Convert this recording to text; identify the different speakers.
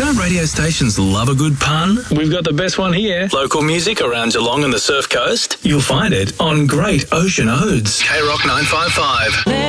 Speaker 1: Don't radio stations love a good pun? We've got the best one here. Local music around Geelong and the Surf Coast? You'll find it on Great Ocean Odes. K-Rock 955.